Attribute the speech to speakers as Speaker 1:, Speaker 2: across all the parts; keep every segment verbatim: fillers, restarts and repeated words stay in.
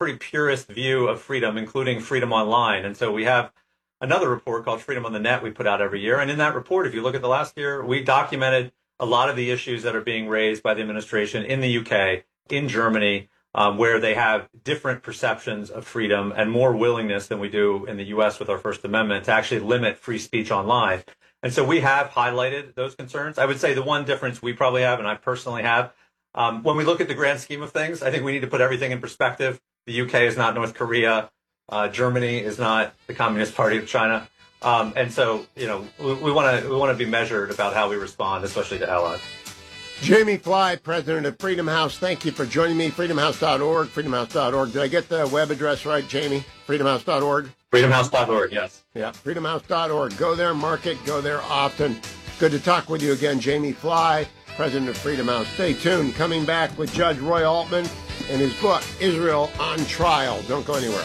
Speaker 1: pretty purist view of freedom, including freedom online. And so we have another report called Freedom on the Net we put out every year. And in that report, if you look at the last year, we documented a lot of the issues that are being raised by the administration in the U K, in Germany, um, where they have different perceptions of freedom and more willingness than we do in the U S with our First Amendment to actually limit free speech online. And so we have highlighted those concerns. I would say the one difference we probably have, and I personally have, um, when we look at the grand scheme of things, I think we need to put everything in perspective. The U K is not North Korea. Uh, Germany is not the Communist Party of China. Um, and so, you know, we want to we want to be measured about how we respond, especially to allies.
Speaker 2: Jamie Fly, president of Freedom House, thank you for joining me. freedom house dot org, freedom house dot org. Did I get the web address right, Jamie? freedom house dot org?
Speaker 1: freedom house dot org, yes.
Speaker 2: Yeah, freedom house dot org. Go there, mark it, go there often. Good to talk with you again, Jamie Fly, president of Freedom House. Stay tuned. Coming back with Judge Roy Altman and his book, Israel on Trial. Don't go anywhere.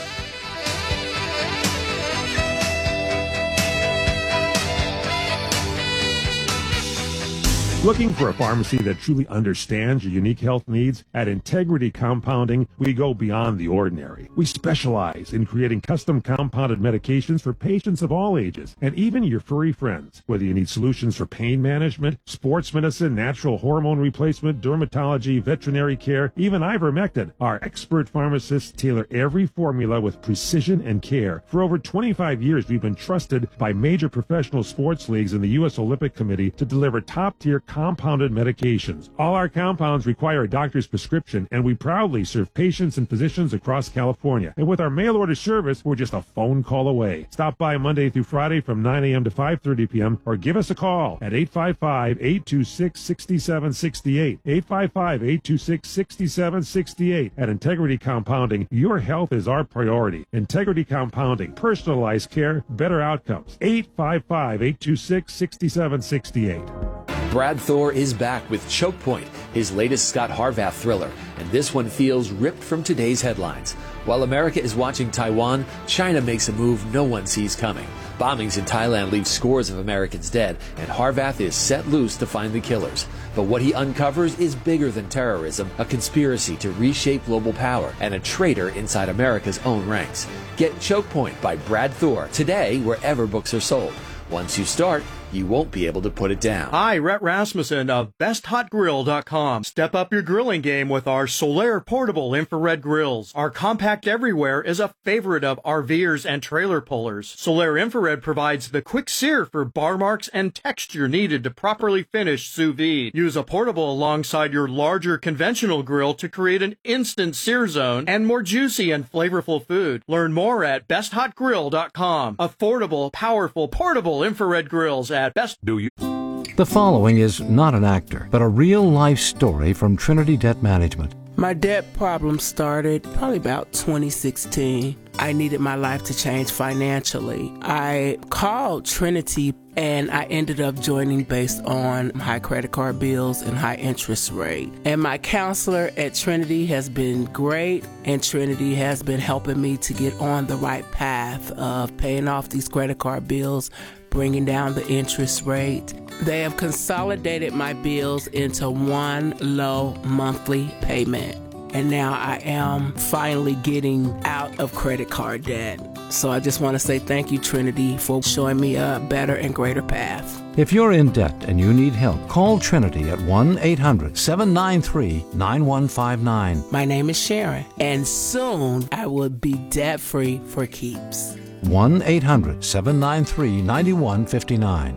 Speaker 3: Looking for a pharmacy that truly understands your unique health needs? At Integrity Compounding, we go beyond the ordinary. We specialize in creating custom compounded medications for patients of all ages, and even your furry friends. Whether you need solutions for pain management, sports medicine, natural hormone replacement, dermatology, veterinary care, even ivermectin, our expert pharmacists tailor every formula with precision and care. For over twenty-five years, we've been trusted by major professional sports leagues and the U S Olympic Committee to deliver top-tier compounded medications. All our compounds require a doctor's prescription, and we proudly serve patients and physicians across California. And with our mail order service, we're just a phone call away. Stop by Monday through Friday from nine a.m. to five thirty p.m. or give us a call at eight five five, eight two six, six seven six eight. eight five five, eight two six, six seven six eight. At Integrity Compounding, your health is our priority. Integrity Compounding, personalized care, better outcomes. eight five five, eight two six, six seven six eight.
Speaker 4: Brad Thor is back with Choke Point, his latest Scott Harvath thriller, and this one feels ripped from today's headlines. While America is watching Taiwan, China makes a move no one sees coming. Bombings in Thailand leave scores of Americans dead, and Harvath is set loose to find the killers. But what he uncovers is bigger than terrorism, a conspiracy to reshape global power, and a traitor inside America's own ranks. Get Choke Point by Brad Thor today wherever books are sold. Once you start, you won't be able to put it down.
Speaker 5: Hi, Rhett Rasmussen of best hot grill dot com. Step up your grilling game with our Solaire portable infrared grills. Our compact everywhere is a favorite of RVers and trailer pullers. Solaire infrared provides the quick sear for bar marks and texture needed to properly finish sous vide. Use a portable alongside your larger conventional grill to create an instant sear zone and more juicy and flavorful food. Learn more at best hot grill dot com. Affordable, powerful, portable infrared grills at Best.
Speaker 3: Do you?
Speaker 6: The following is not an actor, but a real-life story from Trinity Debt Management.
Speaker 7: My debt problem started probably about twenty sixteen. I needed my life to change financially. I called Trinity and I ended up joining based on high credit card bills and high interest rate. And my counselor at Trinity has been great, and Trinity has been helping me to get on the right path of paying off these credit card bills, bringing down the interest rate. They have consolidated my bills into one low monthly payment. And now I am finally getting out of credit card debt. So I just want to say thank you, Trinity, for showing me a better and greater path.
Speaker 6: If you're in debt and you need help, call Trinity at one eight hundred, seven nine three, nine one five nine.
Speaker 7: My name is Sharon, and soon I will be debt-free for keeps.
Speaker 6: one eight hundred, seven nine three, nine one five nine.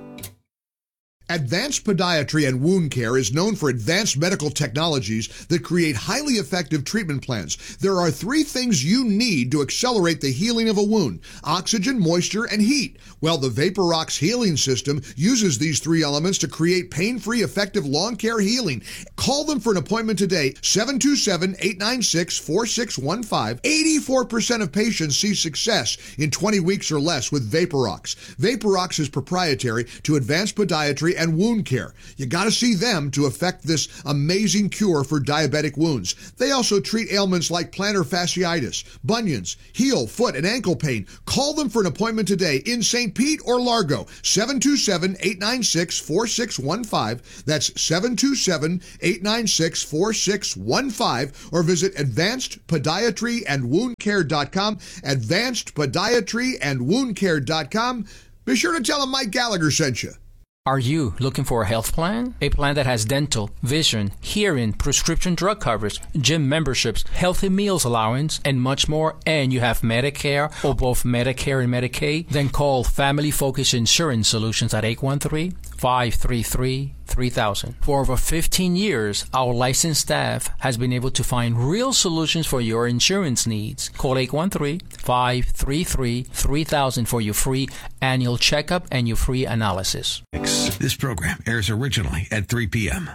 Speaker 8: Advanced Podiatry and Wound Care is known for advanced medical technologies that create highly effective treatment plans. There are three things you need to accelerate the healing of a wound: oxygen, moisture, and heat. Well, the VaporRox healing system uses these three elements to create pain-free, effective lawn care healing. Call them for an appointment today, seven two seven, eight nine six, four six one five. eighty-four percent of patients see success in twenty weeks or less with VaporRox. VaporRox is proprietary to Advanced Podiatry and Wound Care. You got to see them to effect this amazing cure for diabetic wounds. They also treat ailments like plantar fasciitis, bunions, heel, foot, and ankle pain. Call them for an appointment today in Saint Pete or Largo, seven two seven, eight nine six, four six one five. That's seven two seven, eight nine six, four six one five, or visit advanced podiatry and wound care dot com, advanced podiatry and wound care dot com. Be sure to tell them Mike Gallagher sent you.
Speaker 9: Are you looking for a health plan? A plan that has dental, vision, hearing, prescription drug coverage, gym memberships, healthy meals allowance, and much more, and you have Medicare or both Medicare and Medicaid? Then call Family Focus Insurance Solutions at eight one three, five three three, three thousand. For over fifteen years, our licensed staff has been able to find real solutions for your insurance needs. Call eight one three, five three three, three thousand for your free annual checkup and your free analysis.
Speaker 10: This program airs originally at three p.m.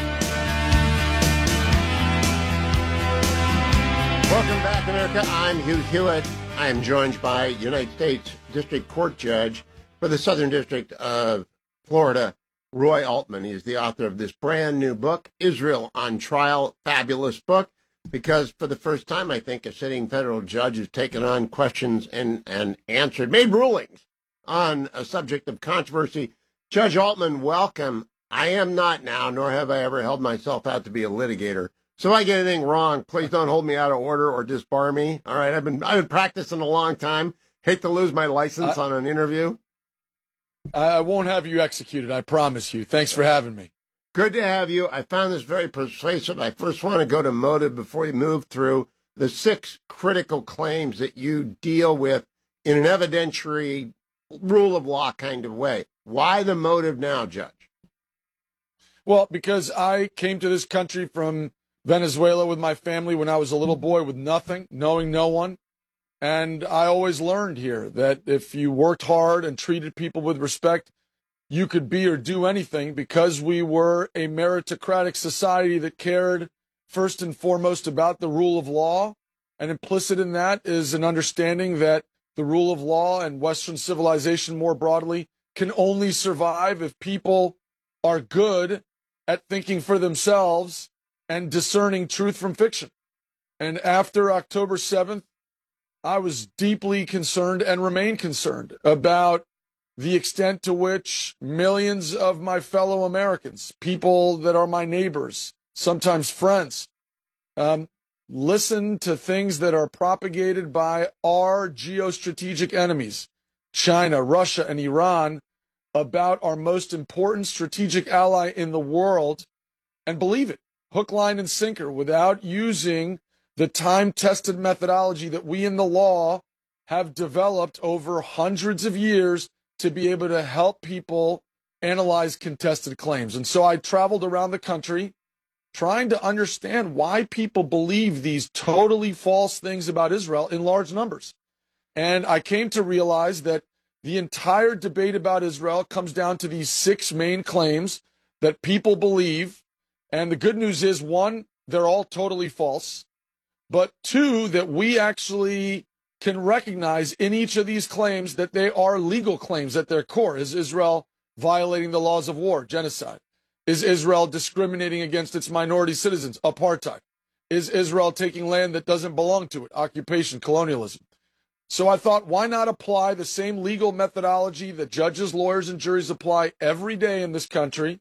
Speaker 2: Welcome back, America. I'm Hugh Hewitt. I am joined by United States District Court Judge for the Southern District of Florida, Roy Altman. He's the author of this brand new book, Israel on Trial. Fabulous book, because for the first time, I think, a sitting federal judge has taken on questions and, and answered, made rulings on a subject of controversy. Judge Altman, welcome. I am not now, nor have I ever held myself out to be a litigator. So if I get anything wrong, please don't hold me out of order or disbar me. All right, I've been I've been practicing a long time. Hate to lose my license I, on an interview.
Speaker 11: I won't have you executed, I promise you. Thanks for having me.
Speaker 2: Good to have you. I found this very persuasive. I first want to go to motive before you move through the six critical claims that you deal with in an evidentiary rule of law kind of way. Why the motive now, Judge?
Speaker 11: Well, because I came to this country from Venezuela with my family when I was a little boy with nothing, knowing no one. And I always learned here that if you worked hard and treated people with respect, you could be or do anything, because we were a meritocratic society that cared first and foremost about the rule of law. And implicit in that is an understanding that the rule of law and Western civilization more broadly can only survive if people are good at thinking for themselves and discerning truth from fiction. And after October seventh, I was deeply concerned and remain concerned about the extent to which millions of my fellow Americans, people that are my neighbors, sometimes friends, um, listen to things that are propagated by our geostrategic enemies, China, Russia, and Iran, about our most important strategic ally in the world, and believe it, hook, line, and sinker, without using the time-tested methodology that we in the law have developed over hundreds of years to be able to help people analyze contested claims. And so I traveled around the country trying to understand why people believe these totally false things about Israel in large numbers. And I came to realize that the entire debate about Israel comes down to these six main claims that people believe. And the good news is, one, they're all totally false. But two, that we actually can recognize in each of these claims that they are legal claims at their core. Is Israel violating the laws of war, genocide? Is Israel discriminating against its minority citizens, apartheid? Is Israel taking land that doesn't belong to it, occupation, colonialism? So I thought, why not apply the same legal methodology that judges, lawyers, and juries apply every day in this country,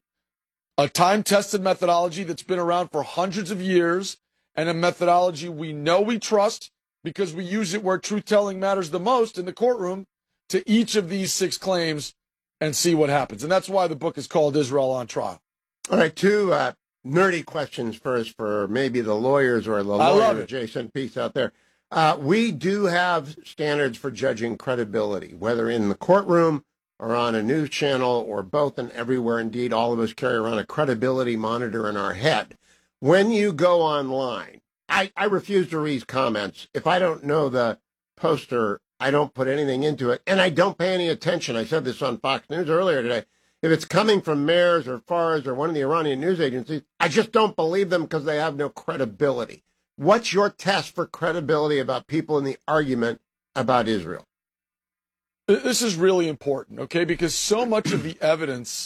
Speaker 11: a time-tested methodology that's been around for hundreds of years, and a methodology we know we trust because we use it where truth-telling matters the most in the courtroom, to each of these six claims and see what happens. And that's why the book is called Israel on Trial.
Speaker 2: All right, two uh, nerdy questions first for maybe the lawyers or the lawyer-adjacent piece out there. Uh, we do have standards for judging credibility, whether in the courtroom or on a news channel or both, and everywhere. Indeed, all of us carry around a credibility monitor in our head. When you go online, I, I refuse to read comments. If I don't know the poster, I don't put anything into it, and I don't pay any attention. I said this on Fox News earlier today. If it's coming from Mears or Fars or one of the Iranian news agencies, I just don't believe them because they have no credibility. What's your test for credibility about people in the argument about Israel?
Speaker 11: This is really important, okay, because so much of the evidence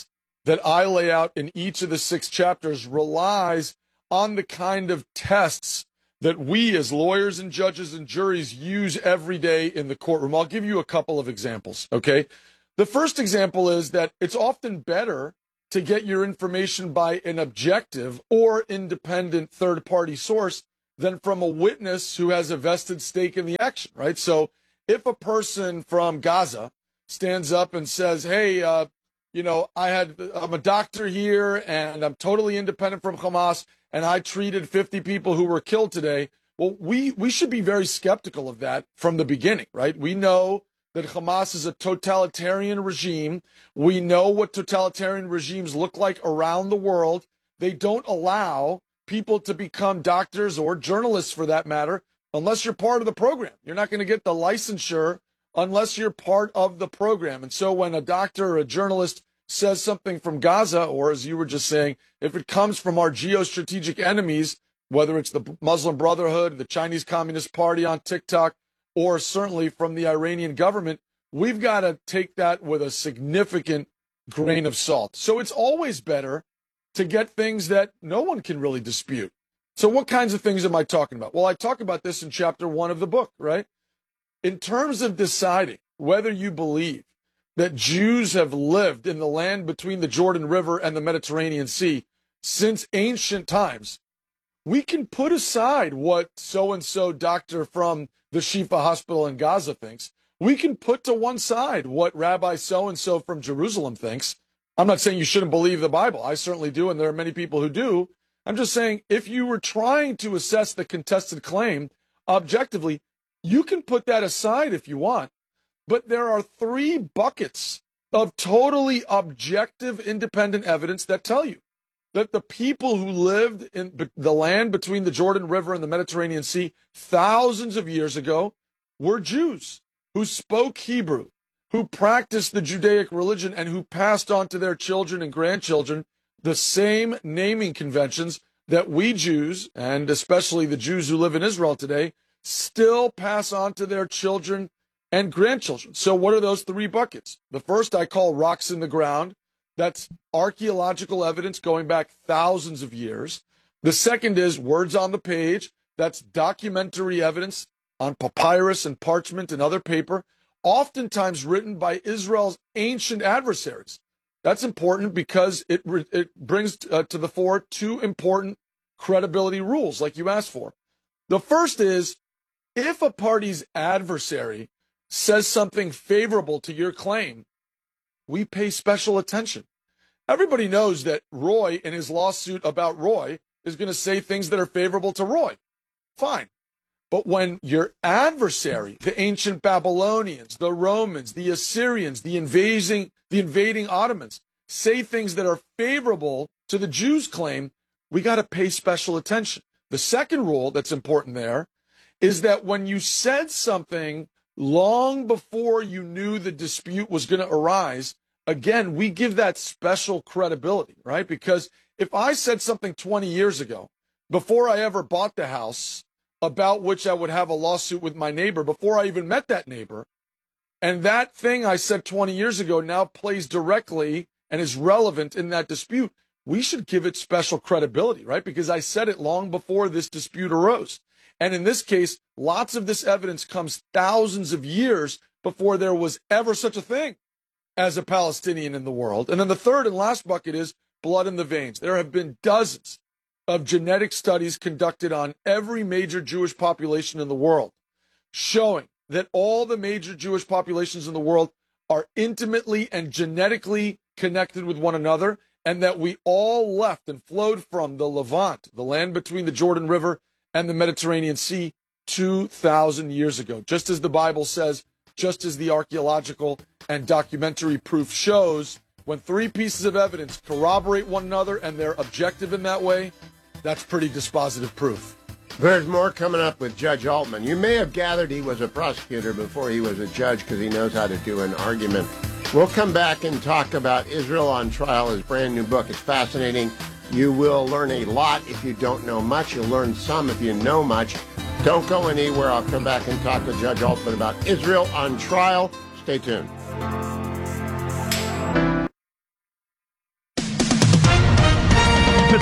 Speaker 11: that I lay out in each of the six chapters relies on the kind of tests that we as lawyers and judges and juries use every day in the courtroom. I'll give you a couple of examples, okay? The first example is that it's often better to get your information by an objective or independent third-party source than from a witness who has a vested stake in the action, right? So if a person from Gaza stands up and says, hey, uh, you know, I had, I'm a doctor here and I'm totally independent from Hamas and I treated fifty people who were killed today. Well, we, we should be very skeptical of that from the beginning, right? We know that Hamas is a totalitarian regime. We know what totalitarian regimes look like around the world. They don't allow people to become doctors or journalists for that matter, unless you're part of the program. You're not going to get the licensure unless you're part of the program. And so when a doctor or a journalist says something from Gaza, or as you were just saying, if it comes from our geostrategic enemies, whether it's the Muslim Brotherhood, the Chinese Communist Party on TikTok, or certainly from the Iranian government, we've got to take that with a significant grain of salt. So it's always better to get things that no one can really dispute. So what kinds of things am I talking about? Well, I talk about this in chapter one of the book, right? In terms of deciding whether you believe that Jews have lived in the land between the Jordan River and the Mediterranean Sea since ancient times, we can put aside what so-and-so doctor from the Shifa Hospital in Gaza thinks. We can put to one side what Rabbi so-and-so from Jerusalem thinks. I'm not saying you shouldn't believe the Bible. I certainly do, and there are many people who do. I'm just saying if you were trying to assess the contested claim objectively, you can put that aside if you want. But there are three buckets of totally objective, independent evidence that tell you that the people who lived in the land between the Jordan River and the Mediterranean Sea thousands of years ago were Jews who spoke Hebrew, who practiced the Judaic religion, and who passed on to their children and grandchildren the same naming conventions that we Jews, and especially the Jews who live in Israel today, still pass on to their children and grandchildren. So what are those three buckets? The first I call rocks in the ground. That's archaeological evidence going back thousands of years. The second is words on the page. That's documentary evidence on papyrus and parchment and other paper, oftentimes written by Israel's ancient adversaries. That's important because it, it brings uh, to the fore two important credibility rules, like you asked for. The first is, if a party's adversary says something favorable to your claim, we pay special attention. Everybody knows that Roy, in his lawsuit about Roy, is going to say things that are favorable to Roy. Fine. But when your adversary, the ancient Babylonians, the Romans, the Assyrians, the invading, the invading Ottomans, say things that are favorable to the Jews' claim, we got to pay special attention. The second rule that's important there is that when you said something long before you knew the dispute was going to arise, again, we give that special credibility, right? Because if I said something twenty years ago, before I ever bought the house, about which I would have a lawsuit with my neighbor, before I even met that neighbor, and that thing I said twenty years ago now plays directly and is relevant in that dispute, we should give it special credibility, right? Because I said it long before this dispute arose. And in this case, lots of this evidence comes thousands of years before there was ever such a thing as a Palestinian in the world. And then the third and last bucket is blood in the veins. There have been dozens of genetic studies conducted on every major Jewish population in the world, showing that all the major Jewish populations in the world are intimately and genetically connected with one another, and that we all left and flowed from the Levant, the land between the Jordan River and the Mediterranean Sea, two thousand years ago. Just as the Bible says, just as the archaeological and documentary proof shows, when three pieces of evidence corroborate one another and they're objective in that way, that's pretty dispositive proof.
Speaker 2: There's more coming up with Judge Altman. You may have gathered he was a prosecutor before he was a judge because he knows how to do an argument. We'll come back and talk about Israel on Trial, his brand new book. It's fascinating. You will learn a lot if you don't know much. You'll learn some if you know much. Don't go anywhere. I'll come back and talk with Judge Altman about Israel on Trial. Stay tuned.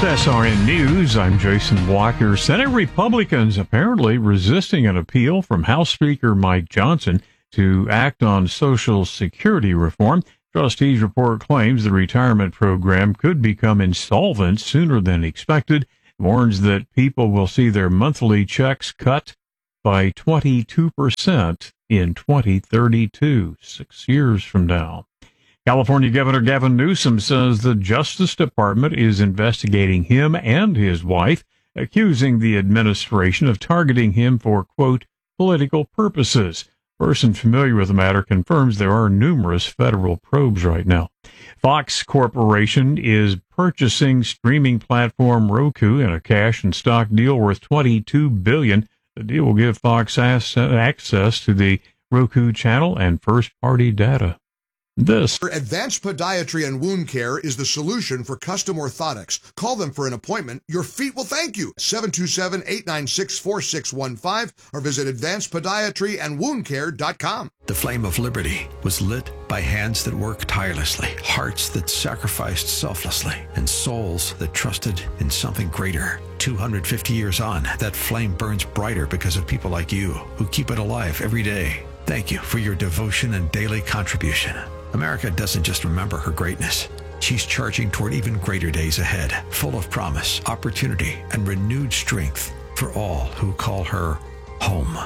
Speaker 12: S R N News, I'm Jason Walker. Senate Republicans apparently resisting an appeal from House Speaker Mike Johnson to act on Social Security reform. Trustees report claims the retirement program could become insolvent sooner than expected. Warns that people will see their monthly checks cut by twenty-two percent in twenty thirty-two, six years from now. California Governor Gavin Newsom says the Justice Department is investigating him and his wife, accusing the administration of targeting him for, quote, political purposes. A person familiar with the matter confirms there are numerous federal probes right now. Fox Corporation is purchasing streaming platform Roku in a cash and stock deal worth twenty-two billion dollars. The deal will give Fox access to the Roku channel and first-party data. This.
Speaker 8: Advanced Podiatry and Wound Care is the solution for custom orthotics. Call them for an appointment. Your feet will thank you. seven two seven, eight nine six, four six one five or visit advanced podiatry and wound care dot com.
Speaker 10: The flame of liberty was lit by hands that worked tirelessly, hearts that sacrificed selflessly, and souls that trusted in something greater. two hundred fifty years on, that flame burns brighter because of people like you who keep it alive every day. Thank you for your devotion and daily contribution. America doesn't just remember her greatness. She's charging toward even greater days ahead, full of promise, opportunity, and renewed strength for all who call her home.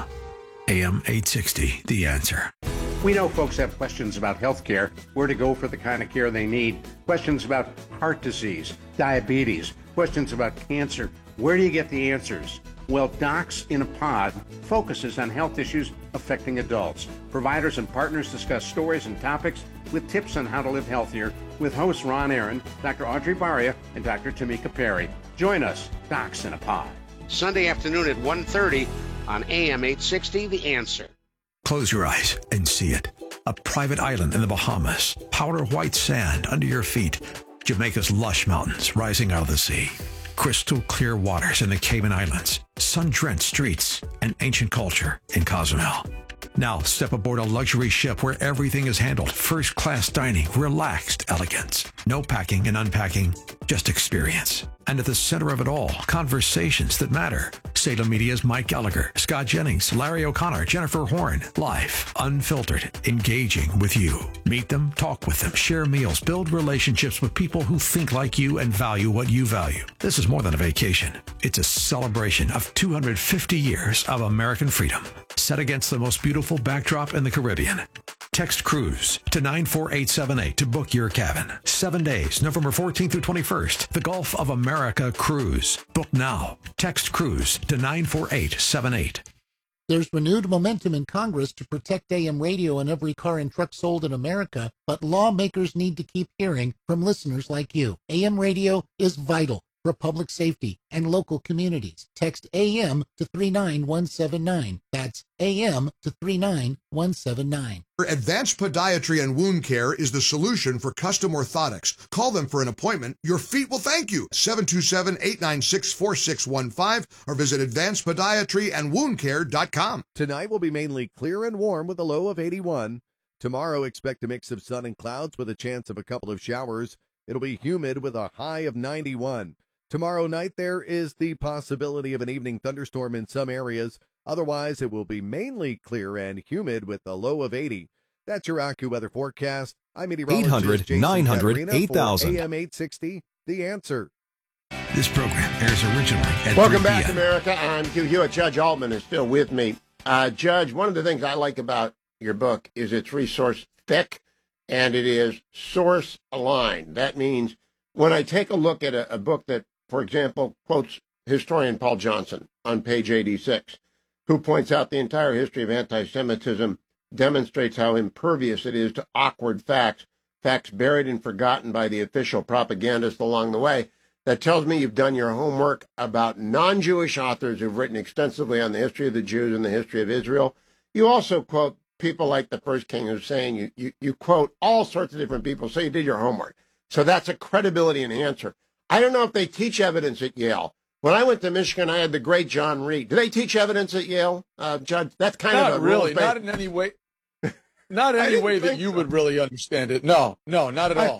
Speaker 10: A M eight sixty, The Answer.
Speaker 13: We know folks have questions about health care, where to go for the kind of care they need, questions about heart disease, diabetes, questions about cancer. Where do you get the answers? Well, Docs in a Pod focuses on health issues affecting adults. Providers and partners discuss stories and topics with tips on how to live healthier with hosts Ron Aaron, Doctor Audrey Baria, and Doctor Tamika Perry. Join us, Docs in a Pod. Sunday afternoon at one thirty on A M eight sixty, The Answer.
Speaker 10: Close your eyes and see it. A private island in the Bahamas, powder white sand under your feet, Jamaica's lush mountains rising out of the sea, crystal clear waters in the Cayman Islands, sun-drenched streets, and ancient culture in Cozumel. Now step aboard a luxury ship where everything is handled, first-class dining, relaxed elegance. No packing and unpacking, just experience. And at the center of it all, conversations that matter. Salem Media's Mike Gallagher, Scott Jennings, Larry O'Connor, Jennifer Horn. Live, unfiltered, engaging with you. Meet them, talk with them, share meals, build relationships with people who think like you and value what you value. This is more than a vacation. It's a celebration of two hundred fifty years of American freedom, set against the most beautiful backdrop in the Caribbean. Text Cruise to nine four eight seven eight to book your cabin. Seven days, November fourteenth through twenty-first. The Gulf of America Cruise. Book now. Text Cruise to nine four eight seven eight.
Speaker 14: There's renewed momentum in Congress to protect A M radio in every car and truck sold in America, but lawmakers need to keep hearing from listeners like you. A M radio is vital for public safety and local communities. Text A M to three nine one seven nine. That's A M to three nine one seven nine.
Speaker 8: Advanced Podiatry and Wound Care is the solution for custom orthotics. Call them for an appointment. Your feet will thank you. seven two seven, eight nine six, four six one five or visit advanced podiatry and wound care dot com.
Speaker 15: Tonight will be mainly clear and warm with a low of eighty-one. Tomorrow, expect a mix of sun and clouds with a chance of a couple of showers. It'll be humid with a high of ninety-one. Tomorrow night, there is the possibility of an evening thunderstorm in some areas. Otherwise, it will be mainly clear and humid with a low of eighty. That's your AccuWeather forecast. I'm meteorologist
Speaker 16: eight hundred, nine hundred, eight thousand.
Speaker 15: A M eight sixty, The Answer.
Speaker 10: This program airs originally at
Speaker 2: Welcome
Speaker 10: three p m
Speaker 2: back, America. I'm Hugh Hewitt. Judge Altman is still with me. Uh, Judge, one of the things I like about your book is it's resource thick, and it is source aligned. That means when I take a look at a, a book that, for example, quotes historian Paul Johnson on page eighty-six, who points out the entire history of anti-Semitism demonstrates how impervious it is to awkward facts, facts buried and forgotten by the official propagandists along the way. That tells me you've done your homework about non-Jewish authors who've written extensively on the history of the Jews and the history of Israel. You also quote people like the first King Hussein. You, you, you quote all sorts of different people, so you did your homework. So that's a credibility enhancer. I don't know if they teach evidence at Yale. When I went to Michigan, I had the great John Reed. Do they teach evidence at Yale, uh, Judge? That's kind
Speaker 11: not of a really, not in any way, not in any way that you would really understand it. No, no, not at
Speaker 2: I,
Speaker 11: all.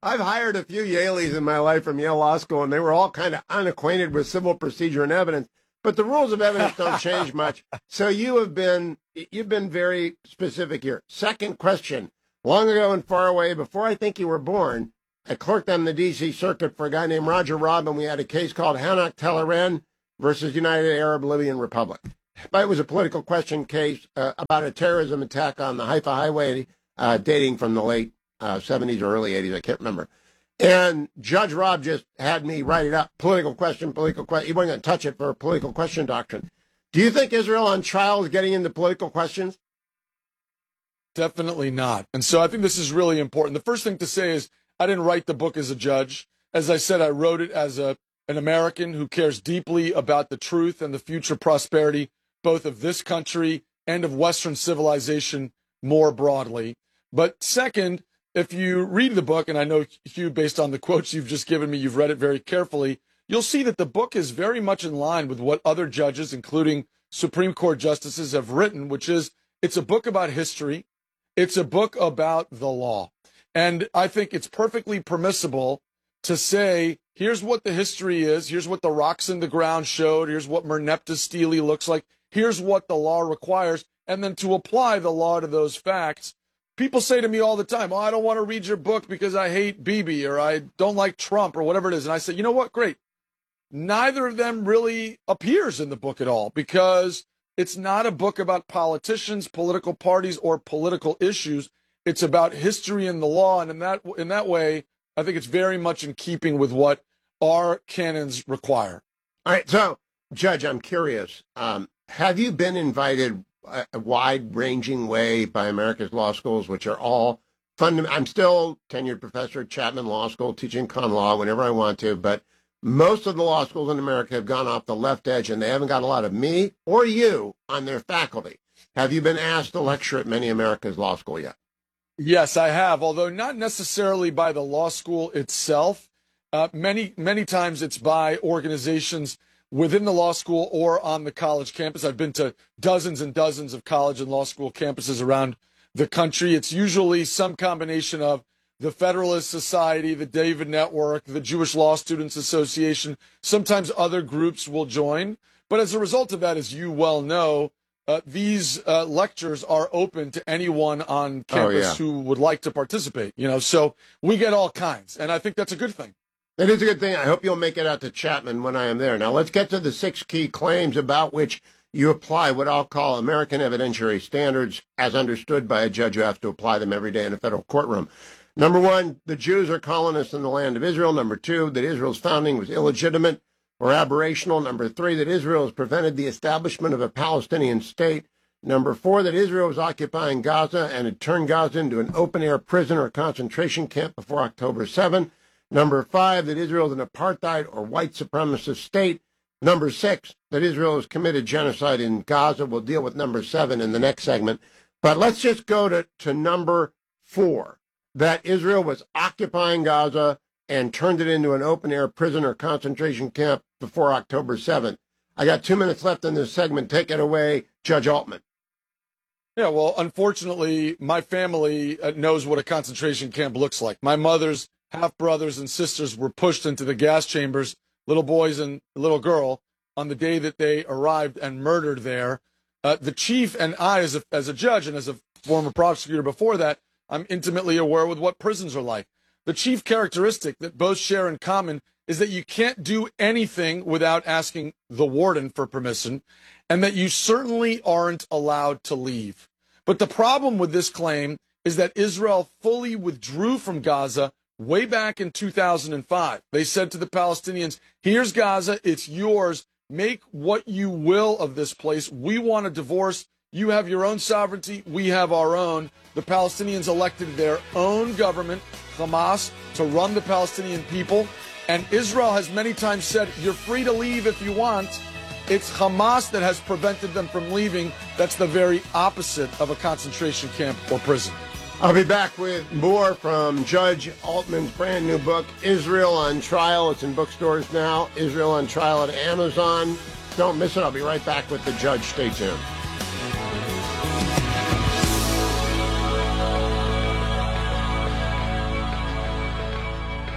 Speaker 2: I've hired a few Yaleys in my life from Yale Law School, and they were all kind of unacquainted with civil procedure and evidence. But the rules of evidence don't change much. So you have been you've been very specific here. Second question. Long ago and far away, before I think you were born, I clerked on the D C Circuit for a guy named Roger Robin. We had a case called Hanok Teleren versus United Arab Libyan Republic. It was a political question case uh, about a terrorism attack on the Haifa Highway uh, dating from the late uh, seventies or early eighties. I can't remember. And Judge Rob just had me write it up. Political question, political question. He wasn't going to touch it for a political question doctrine. Do you think Israel on trial is getting into political questions?
Speaker 11: Definitely not. And so I think this is really important. The first thing to say is I didn't write the book as a judge. As I said, I wrote it as a an American who cares deeply about the truth and the future prosperity, both of this country and of Western civilization more broadly. But second, if you read the book, and I know, Hugh, based on the quotes you've just given me, you've read it very carefully, you'll see that the book is very much in line with what other judges, including Supreme Court justices, have written, which is it's a book about history. It's a book about the law. And I think it's perfectly permissible to say, here's what the history is. Here's what the rocks in the ground showed. Here's what Merneptah Stele looks like. Here's what the law requires. And then to apply the law to those facts. People say to me all the time, oh, I don't want to read your book because I hate Bibi or I don't like Trump or whatever it is. And I say, you know what? Great. Neither of them really appears in the book at all because it's not a book about politicians, political parties, or political issues. It's about history and the law. And in that, in that way, I think it's very much in keeping with what our canons require.
Speaker 2: All right. So, Judge, I'm curious. Um, have you been invited a wide-ranging way by America's law schools, which are all fundamental? I'm still tenured professor at Chapman Law School, teaching con law whenever I want to, but most of the law schools in America have gone off the left edge, and they haven't got a lot of me or you on their faculty. Have you been asked to lecture at many America's law school yet?
Speaker 11: Yes, I have, although not necessarily by the law school itself. Uh, many, many times it's by organizations within the law school or on the college campus. I've been to dozens and dozens of college and law school campuses around the country. It's usually some combination of the Federalist Society, the David Network, the Jewish Law Students Association. Sometimes other groups will join. But as a result of that, as you well know, uh, these uh, lectures are open to anyone on campus oh, yeah. who would like to participate. You know, so we get all kinds, and I think that's a good thing.
Speaker 2: It is a good thing. I hope you'll make it out to Chapman when I am there. Now, let's get to the six key claims about which you apply what I'll call American evidentiary standards as understood by a judge who has to apply them every day in a federal courtroom. Number one, the Jews are colonists in the land of Israel. Number two, that Israel's founding was illegitimate or aberrational. Number three, that Israel has prevented the establishment of a Palestinian state. Number four, that Israel was occupying Gaza and had turned Gaza into an open-air prison or concentration camp before October seventh. Number five, that Israel is an apartheid or white supremacist state. Number six, that Israel has committed genocide in Gaza. We'll deal with number seven in the next segment. But let's just go to, to number four, that Israel was occupying Gaza and turned it into an open-air prison or concentration camp before October seventh. I got two minutes left in this segment. Take it away, Judge Altman.
Speaker 11: Yeah, well, unfortunately, my family knows what a concentration camp looks like. My mother's half-brothers and sisters were pushed into the gas chambers, little boys and a little girl, on the day that they arrived and murdered there. Uh, the chief and I, as a, as a judge and as a former prosecutor before that, I'm intimately aware with what prisons are like. The chief characteristic that both share in common is that you can't do anything without asking the warden for permission, and that you certainly aren't allowed to leave. But the problem with this claim is that Israel fully withdrew from Gaza way back in two thousand five. They said to the Palestinians, here's Gaza, it's yours. Make what you will of this place. We want a divorce. You have your own sovereignty. We have our own. The Palestinians elected their own government, Hamas, to run the Palestinian people. And Israel has many times said, you're free to leave if you want. It's Hamas that has prevented them from leaving. That's the very opposite of a concentration camp or prison.
Speaker 2: I'll be back with more from Judge Altman's brand new book, Israel on Trial. It's in bookstores now. Israel on Trial at Amazon. Don't miss it. I'll be right back with the judge. Stay tuned.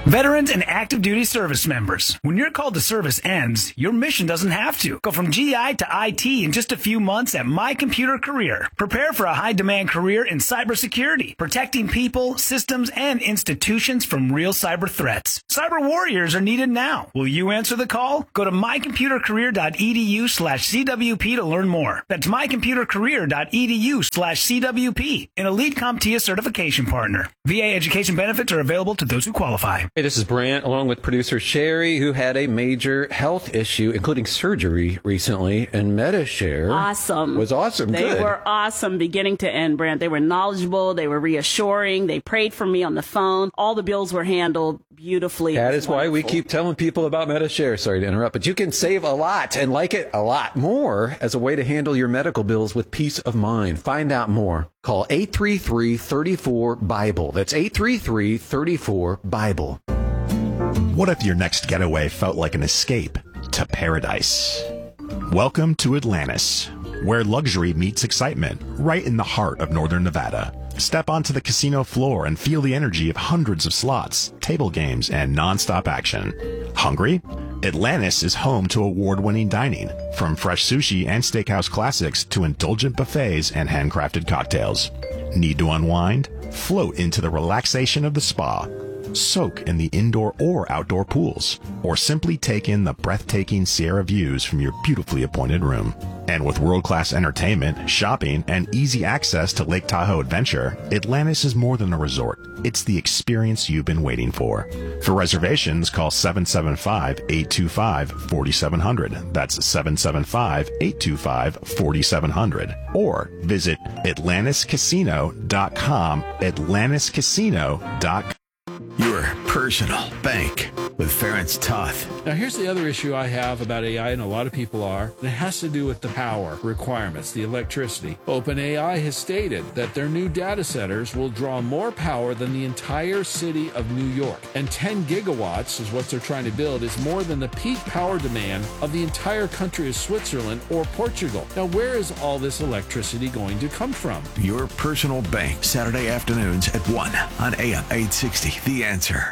Speaker 17: Veterans and active duty service members, when your call to service ends, your mission doesn't have to. Go from G I to I T in just a few months at My Computer Career. Prepare for a high-demand career in cybersecurity, protecting people, systems, and institutions from real cyber threats. Cyber warriors are needed now. Will you answer the call? Go to mycomputercareer.edu slash CWP to learn more. That's mycomputercareer.edu slash CWP, an Elite CompTIA certification partner. V A education benefits are available to those who qualify.
Speaker 18: Hey, this is Brant, along with producer Sherry, who had a major health issue, including surgery recently, and MediShare
Speaker 19: awesome.
Speaker 18: was awesome.
Speaker 19: They
Speaker 18: Good.
Speaker 19: were awesome beginning to end, Brant. They were knowledgeable. They were reassuring. They prayed for me on the phone. All the bills were handled beautifully.
Speaker 18: That is why we keep telling people about MediShare. Sorry to interrupt, but you can save a lot and like it a lot more as a way to handle your medical bills with peace of mind. Find out more. Call eight three three, three four, BIBLE. That's eight three three, three four, BIBLE.
Speaker 20: What if your next getaway felt like an escape to paradise? Welcome to Atlantis, where luxury meets excitement, right in the heart of northern Nevada. Step onto the casino floor and feel the energy of hundreds of slots, table games, and non-stop action. Hungry? Atlantis is home to award-winning dining, from fresh sushi and steakhouse classics to indulgent buffets and handcrafted cocktails. Need to unwind? Float into the relaxation of the spa. Soak in the indoor or outdoor pools, or simply take in the breathtaking Sierra views from your beautifully appointed room. And with world-class entertainment, shopping, and easy access to Lake Tahoe Adventure, Atlantis is more than a resort. It's the experience you've been waiting for. For reservations, call seven seven five, eight two five, four seven zero zero. That's seven seven five, eight two five, four seven zero zero. Or visit atlantis casino dot com, atlantis casino dot com.
Speaker 10: Your personal bank with Ferenc Toth.
Speaker 21: Now, here's the other issue I have about A I, and a lot of people are, and it has to do with the power requirements, the electricity. OpenAI has stated that their new data centers will draw more power than the entire city of New York. And ten gigawatts is what they're trying to build, is more than the peak power demand of the entire country of Switzerland or Portugal. Now, where is all this electricity going to come from?
Speaker 10: Your personal bank, Saturday afternoons at one on A M eight sixty. The Answer.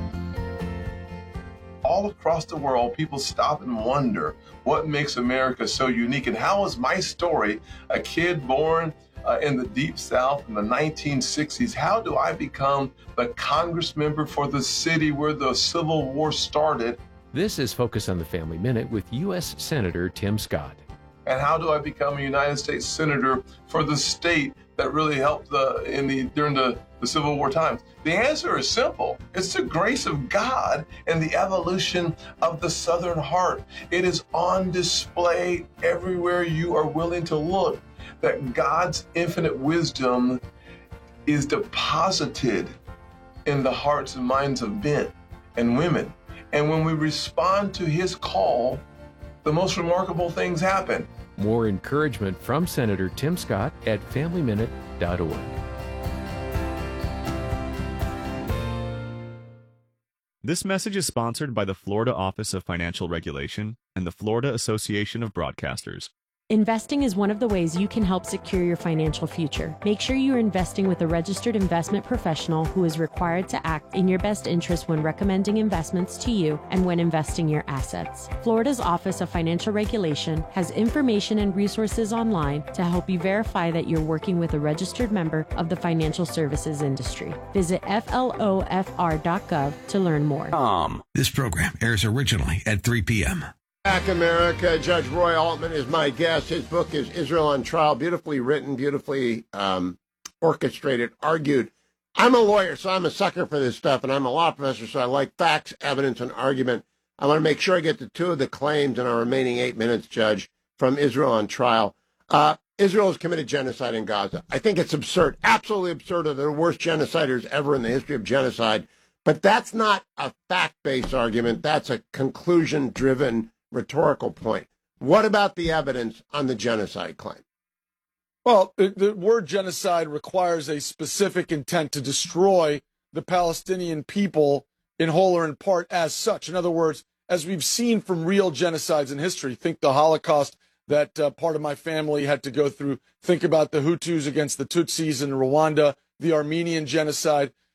Speaker 22: All across the world, people stop and wonder what makes America so unique. And how is my story, a kid born uh, in the Deep South in the nineteen sixties, how do I become the Congress member for the city where the Civil War started?
Speaker 23: This is Focus on the Family Minute with U S Senator Tim Scott.
Speaker 22: And how do I become a United States Senator for the state that really helped the, in the during the, the Civil War times? The answer is simple. It's the grace of God and the evolution of the Southern heart. It is on display everywhere you are willing to look, that God's infinite wisdom is deposited in the hearts and minds of men and women. And when we respond to his call, the most remarkable things happen.
Speaker 23: More encouragement from Senator Tim Scott at family minute dot org.
Speaker 24: This message is sponsored by the Florida Office of Financial Regulation and the Florida Association of Broadcasters.
Speaker 25: Investing is one of the ways you can help secure your financial future. Make sure you're investing with a registered investment professional who is required to act in your best interest when recommending investments to you and when investing your assets. Florida's Office of Financial Regulation has information and resources online to help you verify that you're working with a registered member of the financial services industry. Visit F L O F R dot gov to learn more.
Speaker 10: Um, this program airs originally at three p.m.
Speaker 2: Back America. Judge Roy Altman is my guest. His book is Israel on Trial. Beautifully written, beautifully um, orchestrated, argued. I'm a lawyer, so I'm a sucker for this stuff, and I'm a law professor, so I like facts, evidence, and argument. I want to make sure I get to two of the claims in our remaining eight minutes, Judge, from Israel on Trial. Uh, Israel has committed genocide in Gaza. I think it's absurd, absolutely absurd. They're the worst genociders ever in the history of genocide. But that's not a fact-based argument. That's a conclusion-driven rhetorical point. What about the evidence on the genocide claim?
Speaker 11: Well, the, the word genocide requires a specific intent to destroy the Palestinian people in whole or in part as such. In other words, as we've seen from real genocides in history, think the Holocaust that uh, part of my family had to go through, think about the Hutus against the Tutsis in Rwanda, the Armenian genocide.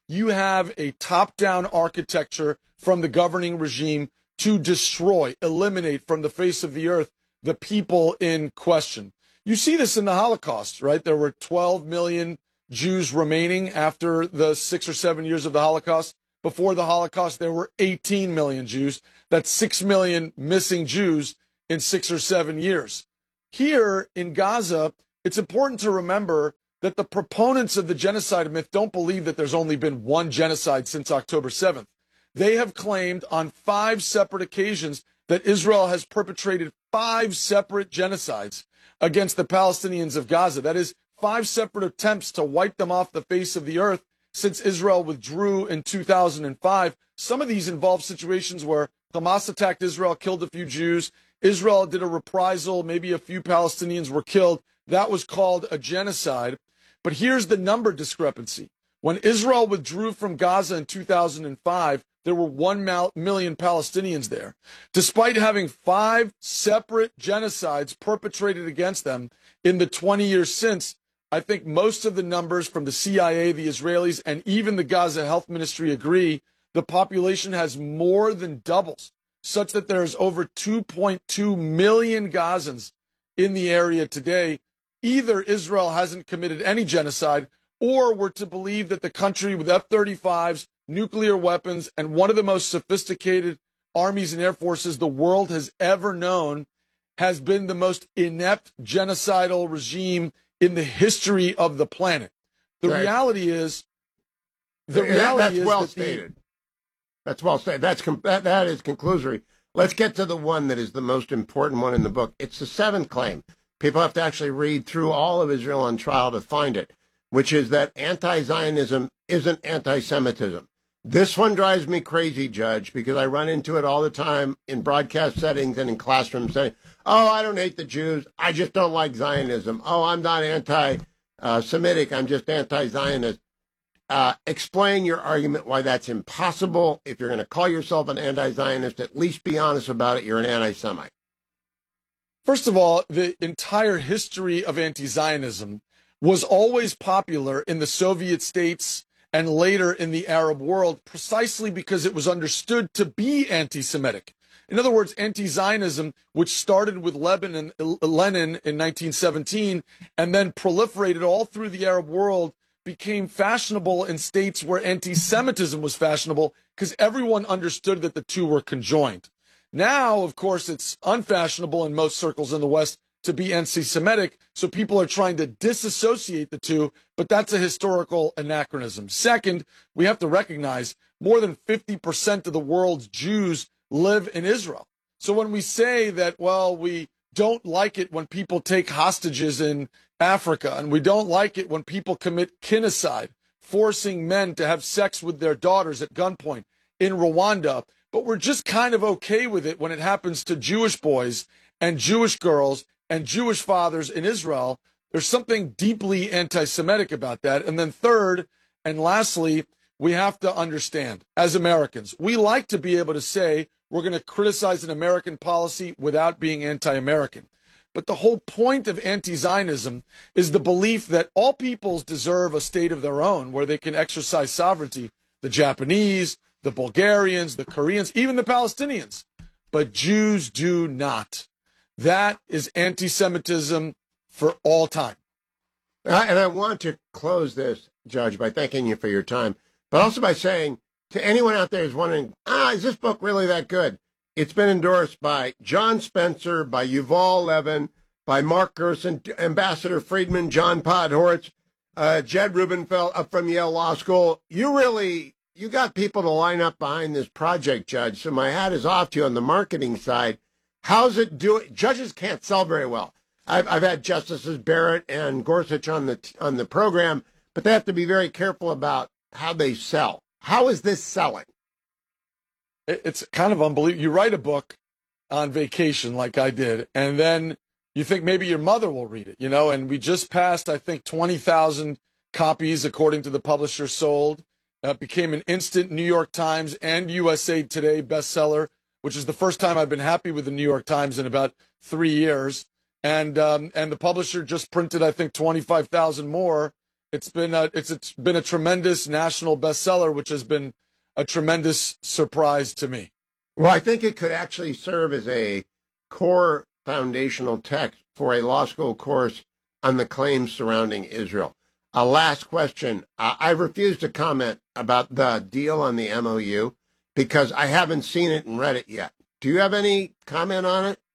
Speaker 11: you have a top-down architecture from the governing regime to destroy, eliminate from the face of the earth the people in question. You see this in the Holocaust, right? There were twelve million Jews remaining after the six or seven years of the Holocaust. Before the Holocaust, there were eighteen million Jews. That's six million missing Jews in six or seven years. Here in Gaza, it's important to remember that the proponents of the genocide myth don't believe that there's only been one genocide since October seventh. They have claimed on five separate occasions that Israel has perpetrated five separate genocides against the Palestinians of Gaza. That is, five separate attempts to wipe them off the face of the earth since Israel withdrew in two thousand five. Some of these involve situations where Hamas attacked Israel, killed a few Jews. Israel did a reprisal. Maybe a few Palestinians were killed. That was called a genocide. But here's the number discrepancy. When Israel withdrew from Gaza in two thousand five, there were one million Palestinians there. Despite having five separate genocides perpetrated against them in the twenty years since, I think most of the numbers from the C I A, the Israelis, and even the Gaza Health Ministry agree the population has more than doubles, such that there's over two point two million Gazans in the area today. Either Israel hasn't committed any genocide, or we're to believe that the country with F thirty-fives, nuclear weapons, and one of the most sophisticated armies and air forces the world has ever known has been the most inept genocidal regime in the history of the planet. The
Speaker 2: right.
Speaker 11: reality is, the
Speaker 2: that,
Speaker 11: reality
Speaker 2: that's
Speaker 11: is
Speaker 2: well
Speaker 11: that
Speaker 2: stated. The, that's well stated. That's that, that is conclusory. Let's get to the one that is the most important one in the book. It's the seventh claim. People have to actually read through all of Israel on Trial to find it, which is that anti-Zionism isn't anti-Semitism. This one drives me crazy, Judge, because I run into it all the time in broadcast settings and in classroom settings. Oh, I don't hate the Jews. I just don't like Zionism. Oh, I'm not anti-Semitic. I'm just anti-Zionist. Uh, explain your argument why that's impossible. If you're going to call yourself an anti-Zionist, at least be honest about it. You're an anti-Semite.
Speaker 11: First of all, the entire history of anti-Zionism was always popular in the Soviet states and later in the Arab world, precisely because it was understood to be anti-Semitic. In other words, anti-Zionism, which started with Lebanon, Lenin in nineteen seventeen and then proliferated all through the Arab world, became fashionable in states where anti-Semitism was fashionable because everyone understood that the two were conjoined. Now, of course, it's unfashionable in most circles in the West to be anti-Semitic, so people are trying to disassociate the two, but that's a historical anachronism. Second, we have to recognize more than fifty percent of the world's Jews live in Israel. So when we say that, well, we don't like it when people take hostages in Africa, and we don't like it when people commit kinocide, forcing men to have sex with their daughters at gunpoint in Rwanda, but we're just kind of okay with it when it happens to Jewish boys and Jewish girls and Jewish fathers in Israel, there's something deeply anti-Semitic about that. And then third, and lastly, we have to understand, as Americans, we like to be able to say we're going to criticize an American policy without being anti-American. But the whole point of anti-Zionism is the belief that all peoples deserve a state of their own where they can exercise sovereignty. The Japanese, the Bulgarians, the Koreans, even the Palestinians. But Jews do not. That is anti-Semitism for all time.
Speaker 2: And I want to close this, Judge, by thanking you for your time, but also by saying to anyone out there who's wondering, ah, is this book really that good? It's been endorsed by John Spencer, by Yuval Levin, by Mark Gerson, Ambassador Friedman, John Podhoretz, uh, Jed Rubenfeld up from Yale Law School. You really, you got people to line up behind this project, Judge, so my hat is off to you on the marketing side. How's it doing? Judges can't sell very well. I've, I've had Justices Barrett and Gorsuch on the on the program, but they have to be very careful about how they sell. How is this selling?
Speaker 11: It's kind of unbelievable. You write a book on vacation like I did, and then you think maybe your mother will read it, you know, and we just passed, I think, twenty thousand copies, according to the publisher, sold. Uh, became an instant New York Times and U S A Today bestseller, which is the first time I've been happy with the New York Times in about three years. And um, and the publisher just printed, I think, twenty-five thousand more It's been a, it's, it's been a tremendous national bestseller, which has been a tremendous surprise to me.
Speaker 2: Well, I think it could actually serve as a core foundational text for a law school course on the claims surrounding Israel. A last question. Uh, I refuse to comment about the deal on the M O U because I haven't seen it and read it yet. Do you have any comment on it?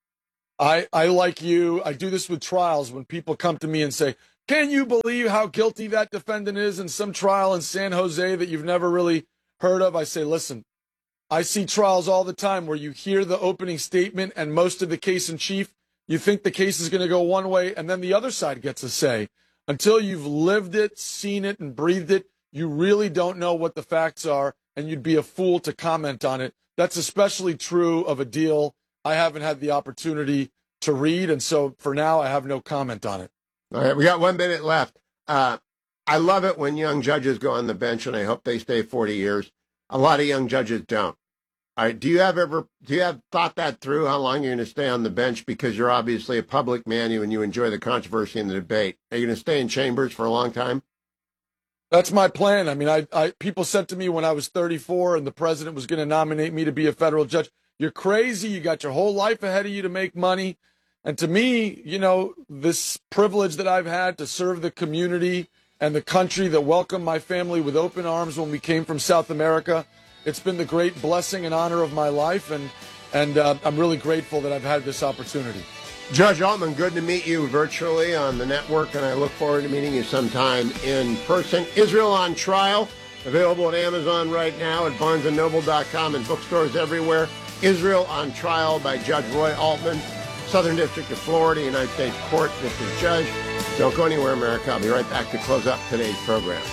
Speaker 11: I, I, like you, I do this with trials when people come to me and say, can you believe how guilty that defendant is in some trial in San Jose that you've never really heard of? I say, listen, I see trials all the time where you hear the opening statement and most of the case in chief, you think the case is going to go one way, and then the other side gets a say. Until you've lived it, seen it, and breathed it, you really don't know what the facts are, and you'd be a fool to comment on it. That's especially true of a deal I haven't had the opportunity to read, and so for now, I have no comment on it.
Speaker 2: All right, we got one minute left. Uh, I love it when young judges go on the bench, and I hope they stay forty years. A lot of young judges don't. All right, do you have ever do you have thought that through, how long you're going to stay on the bench? Because you're obviously a public man, you and you enjoy the controversy and the debate. Are you going to stay in chambers for a long time?
Speaker 11: That's my plan. I mean, I, I people said to me when I was thirty-four and the president was going to nominate me to be a federal judge, you're crazy. You got your whole life ahead of you to make money. And to me, you know, this privilege that I've had to serve the community and the country that welcomed my family with open arms when we came from South America, it's been the great blessing and honor of my life, and and uh, I'm really grateful that I've had this opportunity.
Speaker 2: Judge Altman, good to meet you virtually on the network, and I look forward to meeting you sometime in person. Israel on Trial, available at Amazon right now, at barnes and noble dot com, and bookstores everywhere. Israel on Trial by Judge Roy Altman, Southern District of Florida, United States Court, District Judge. Don't go anywhere, America. I'll be right back to close up today's program.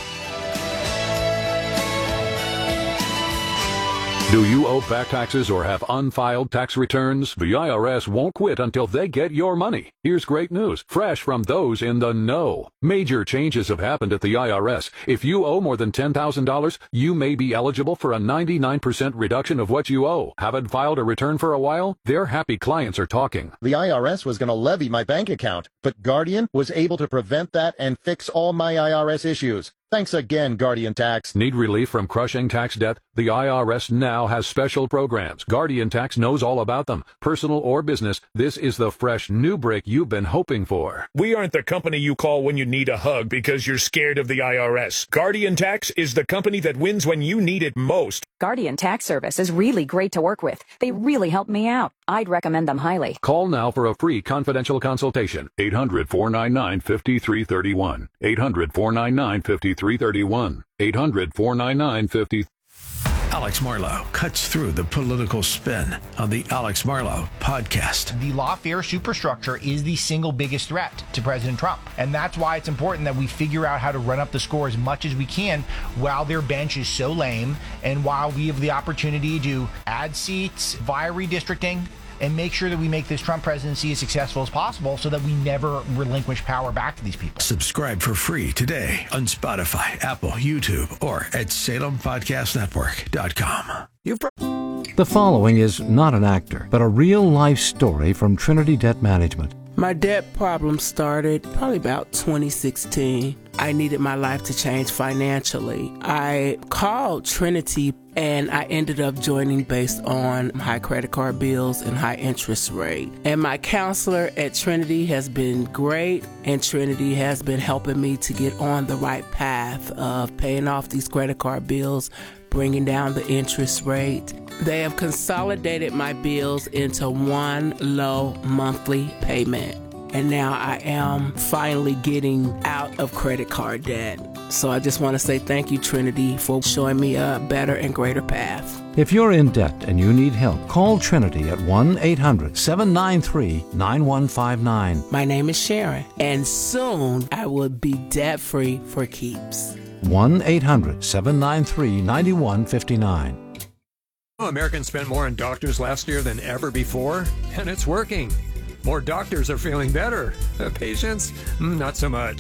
Speaker 1: Do you owe back taxes or have unfiled tax returns? The I R S won't quit until they get your money. Here's great news, fresh from those in the know. Major changes have happened at the I R S. If you owe more than ten thousand dollars, you may be eligible for a ninety-nine percent reduction of what you owe. Haven't filed a return for a while? Their happy clients are talking.
Speaker 3: The I R S was going to levy my bank account, but Guardian was able to prevent that and fix all my I R S issues. Thanks again, Guardian Tax.
Speaker 1: Need relief from crushing tax debt? The I R S now has special programs. Guardian Tax knows all about them. Personal or business, this is the fresh new break you've been hoping for.
Speaker 4: We aren't the company you call when you need a hug because you're scared of the I R S. Guardian Tax is the company that wins when you need it most.
Speaker 5: Guardian Tax Service is really great to work with. They really helped me out. I'd recommend them highly.
Speaker 1: Call now for a free confidential consultation. eight hundred, four nine nine, five three three one. eight hundred, four nine nine, five three three one. eight hundred, four nine nine, five three three one.
Speaker 10: Alex Marlow cuts through the political spin on the Alex Marlow podcast.
Speaker 7: The lawfare superstructure is the single biggest threat to President Trump. And that's why it's important that we figure out how to run up the score as much as we can while their bench is so lame and while we have the opportunity to add seats via redistricting and make sure that we make this Trump presidency as successful as possible so that we never relinquish power back to these people.
Speaker 10: Subscribe for free today on Spotify, Apple, YouTube, or at Salem Podcast Network dot com. You've
Speaker 6: The following is not an actor, but a real-life story from Trinity Debt Management.
Speaker 26: My debt problem started probably about twenty sixteen. I needed my life to change financially. I called Trinity and I ended up joining based on high credit card bills and high interest rate. And my counselor at Trinity has been great, and Trinity has been helping me to get on the right path of paying off these credit card bills, bringing down the interest rate. They have consolidated my bills into one low monthly payment. And now I am finally getting out of credit card debt. So I just want to say thank you, Trinity, for showing me a better and greater path.
Speaker 6: If you're in debt and you need help, call Trinity at one eight hundred, seven nine three, nine one five nine.
Speaker 26: My name is Sharon, and soon I will be debt-free for keeps.
Speaker 6: one eight hundred, seven nine three, nine one five nine.
Speaker 27: Americans spent more on doctors last year than ever before, and it's working. More doctors are feeling better. Patients, not so much.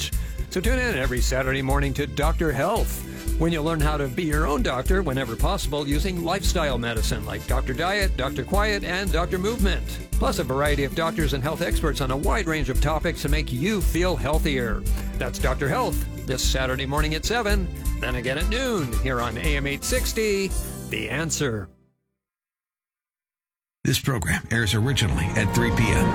Speaker 27: So tune in every Saturday morning to Doctor Health, when you'll learn how to be your own doctor whenever possible using lifestyle medicine like Doctor Diet, Doctor Quiet, and Doctor Movement. Plus a variety of doctors and health experts on a wide range of topics to make you feel healthier. That's Doctor Health, this Saturday morning at seven, then again at noon here on A M eight sixty, The Answer.
Speaker 10: This program airs originally at three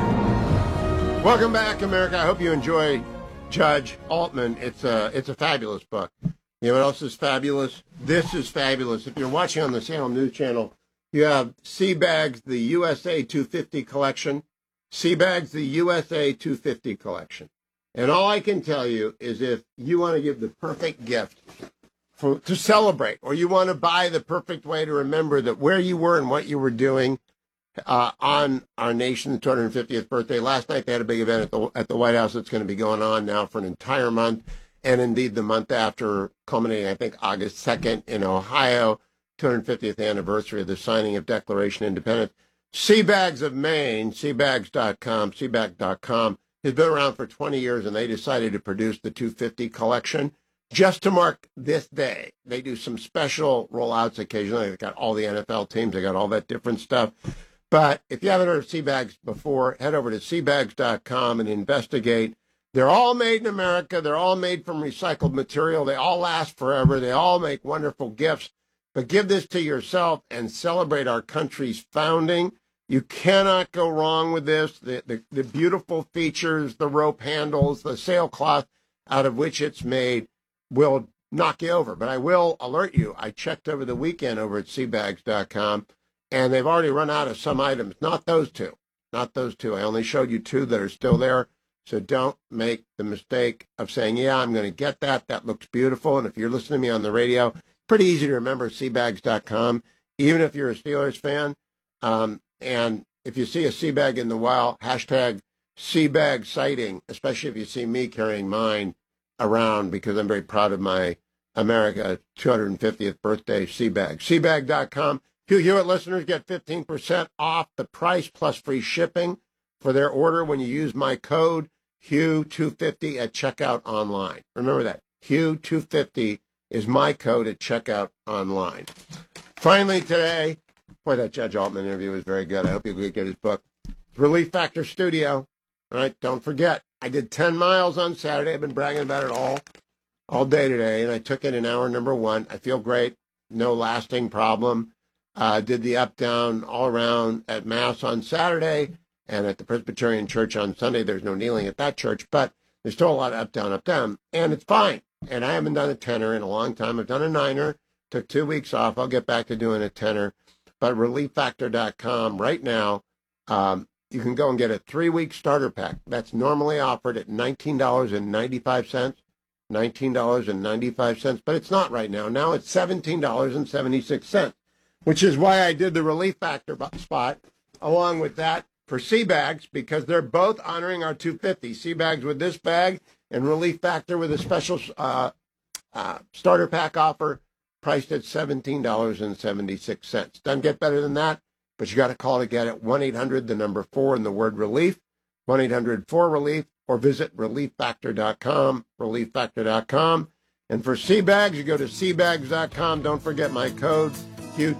Speaker 10: p.m.
Speaker 2: Welcome back, America. I hope you enjoy Judge Altman. It's a, it's a fabulous book. You know what else is fabulous? This is fabulous. If you're watching on the Salem News Channel, you have Seabags, the U S A two fifty collection. Seabags, the U S A two fifty collection. And all I can tell you is if you want to give the perfect gift for, to celebrate, or you want to buy the perfect way to remember that where you were and what you were doing uh, on our nation's two hundred fiftieth birthday. Last night they had a big event at the, at the White House that's going to be going on now for an entire month. And indeed, the month after, culminating, I think, August second in Ohio, two hundred fiftieth anniversary of the signing of Declaration of Independence. Seabags of Maine, seabags dot com, seabag dot com, has been around for twenty years, and they decided to produce the two fifty collection just to mark this day. They do some special rollouts occasionally. They've got all the N F L teams. They got all that different stuff. But if you haven't heard of Seabags before, head over to seabags dot com and investigate. They're all made in America. They're all made from recycled material. They all last forever. They all make wonderful gifts. But give this to yourself and celebrate our country's founding. You cannot go wrong with this. The, the, the beautiful features, the rope handles, the sailcloth out of which it's made will knock you over. But I will alert you, I checked over the weekend over at seabags dot com, and they've already run out of some items. Not those two. Not those two. I only showed you two that are still there. So don't make the mistake of saying, yeah, I'm going to get that. That looks beautiful. And if you're listening to me on the radio, pretty easy to remember seabags dot com, even if you're a Steelers fan. Um, and if you see a Seabag in the wild, hashtag Seabag sighting, especially if you see me carrying mine around, because I'm very proud of my America two hundred fiftieth birthday Seabag. Seabag dot com. Hugh Hewitt listeners get fifteen percent off the price plus free shipping for their order when you use my code Hugh two fifty at checkout online. Remember that. Hugh two fifty is my code at checkout online. Finally today, boy, that Judge Altman interview was very good. I hope you get his book. Relief Factor Studio. All right, don't forget, I did ten miles on Saturday. I've been bragging about it all, all day today, and I took it in hour number one. I feel great. No lasting problem. Uh, did the up-down all around at Mass on Saturday. And at the Presbyterian Church on Sunday, there's no kneeling at that church, but there's still a lot of up, down, up, down, and it's fine. And I haven't done a tenor in a long time. I've done a niner, took two weeks off. I'll get back to doing a tenor. But relief factor dot com right now, um, you can go and get a three-week starter pack. That's normally offered at nineteen dollars and ninety-five cents, nineteen dollars and ninety-five cents, but it's not right now. Now it's seventeen dollars and seventy-six cents, which is why I did the Relief Factor spot along with that for Seabags, because they're both honoring our two fifty. Seabags with this bag and Relief Factor with a special uh, uh, starter pack offer priced at seventeen dollars and seventy-six cents. Doesn't get better than that, but you got to call to get it. one eight hundred, the number four, and the word relief, one eight hundred four relief, or visit relief factor dot com, relief factor dot com. And for Seabags, you go to seabags dot com. Don't forget my code, Hugh